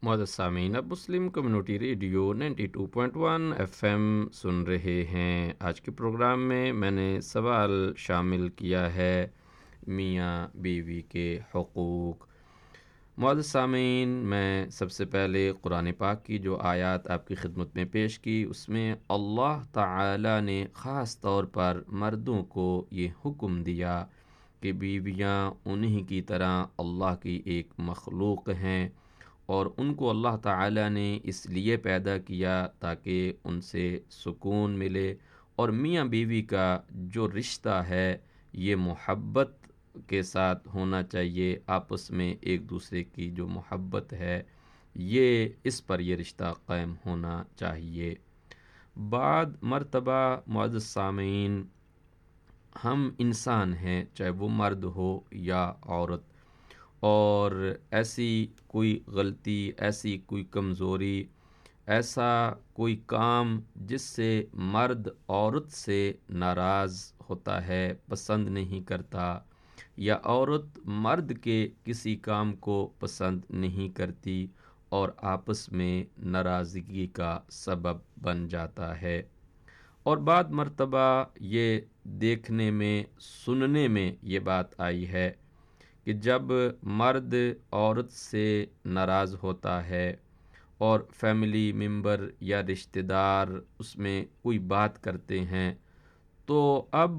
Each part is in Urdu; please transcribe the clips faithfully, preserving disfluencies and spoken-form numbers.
معزز سامعین، اب مسلم community radio ninety two point one F M سن رہے ہیں۔ آج کے پروگرام میں میں نے سوال شامل کیا ہے میاں بیوی کے حقوق۔ معزز سامعین، میں سب سے پہلے قرآن پاک کی جو آیات آپ کی خدمت میں پیش کی، اس میں اللہ تعالی نے خاص طور پر مردوں کو یہ حکم دیا کہ بیویاں انہی کی طرح اللہ کی ایک مخلوق ہیں، اور ان کو اللہ تعالی نے اس لیے پیدا کیا تاکہ ان سے سکون ملے، اور میاں بیوی کا جو رشتہ ہے یہ محبت کے ساتھ ہونا چاہیے۔ آپس میں ایک دوسرے کی جو محبت ہے یہ اس پر یہ رشتہ قائم ہونا چاہیے۔ بعد مرتبہ معزز سامعین، ہم انسان ہیں، چاہے وہ مرد ہو یا عورت، اور ایسی کوئی غلطی، ایسی کوئی کمزوری، ایسا کوئی کام جس سے مرد عورت سے ناراض ہوتا ہے، پسند نہیں کرتا، یا عورت مرد کے کسی کام کو پسند نہیں کرتی اور آپس میں ناراضگی کا سبب بن جاتا ہے۔ اور بعد مرتبہ یہ دیکھنے میں، سننے میں یہ بات آئی ہے کہ جب مرد عورت سے ناراض ہوتا ہے اور فیملی ممبر یا رشتہ دار اس میں کوئی بات کرتے ہیں، تو اب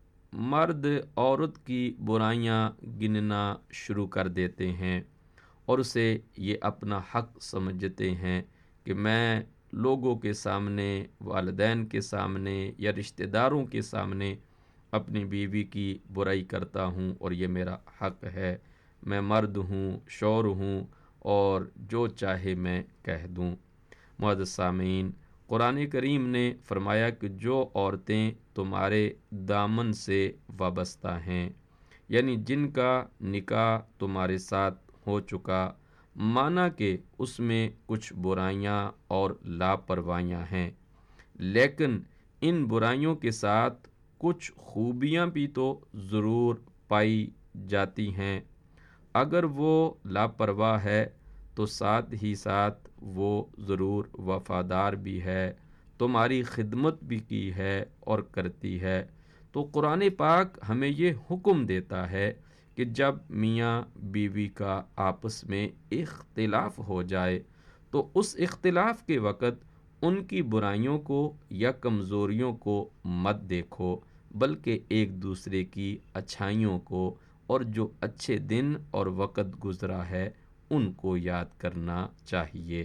مرد عورت کی برائیاں گننا شروع کر دیتے ہیں اور اسے یہ اپنا حق سمجھتے ہیں کہ میں لوگوں کے سامنے، والدین کے سامنے یا رشتہ داروں کے سامنے اپنی بیوی کی برائی کرتا ہوں اور یہ میرا حق ہے، میں مرد ہوں، شوہر ہوں، اور جو چاہے میں کہہ دوں۔ معزز سامعین، قرآن کریم نے فرمایا کہ جو عورتیں تمہارے دامن سے وابستہ ہیں، یعنی جن کا نکاح تمہارے ساتھ ہو چکا، مانا کہ اس میں کچھ برائیاں اور لاپرواہیاں ہیں، لیکن ان برائیوں کے ساتھ کچھ خوبیاں بھی تو ضرور پائی جاتی ہیں۔ اگر وہ لاپرواہ ہے تو ساتھ ہی ساتھ وہ ضرور وفادار بھی ہے، تمہاری خدمت بھی کی ہے اور کرتی ہے۔ تو قرآن پاک ہمیں یہ حکم دیتا ہے کہ جب میاں بیوی کا آپس میں اختلاف ہو جائے تو اس اختلاف کے وقت ان کی برائیوں کو یا کمزوریوں کو مت دیکھو، بلکہ ایک دوسرے کی اچھائیوں کو اور جو اچھے دن اور وقت گزرا ہے ان کو یاد کرنا چاہیے۔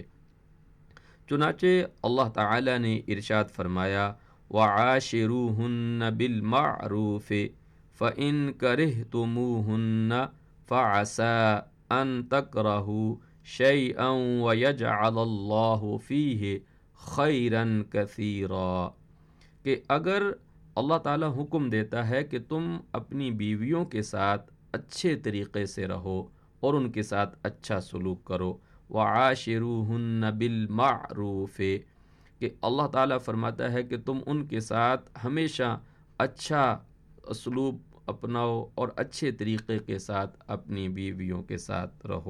چنانچہ اللہ تعالی نے ارشاد فرمایا، وَعَاشِرُوهُنَّ بِالْمَعْرُوفِ فَإِن كَرِهْتُمُوهُنَّ فَعَسَىٰ أَن تَكْرَهُوا شَيْئًا وَيَجْعَلَ اللَّهُ فِيهِ خَيْرًا كَثِيرًا، کہ اگر اللہ تعالیٰ حکم دیتا ہے کہ تم اپنی بیویوں کے ساتھ اچھے طریقے سے رہو اور ان کے ساتھ اچھا سلوک کرو، وَعَاشِرُوهُنَّ بِالْمَعْرُوفِ، کہ اللہ تعالیٰ فرماتا ہے کہ تم ان کے ساتھ ہمیشہ اچھا اسلوب اپناؤ اور اچھے طریقے کے ساتھ اپنی بیویوں کے ساتھ رہو۔